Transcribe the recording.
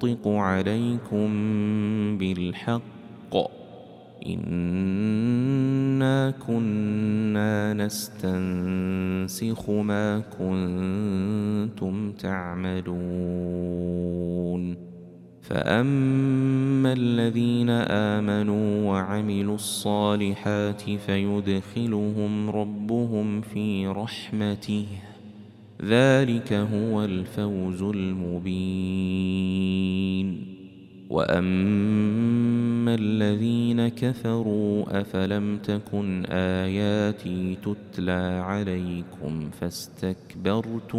ننطق عليكم بالحق إنا كنا نستنسخ ما كنتم تعملون فأما الذين آمنوا وعملوا الصالحات فيدخلهم ربهم في رحمته ذلك هو الفوز المبين وأما الذين كفروا أفلم تكن آياتي تتلى عليكم فاستكبرتم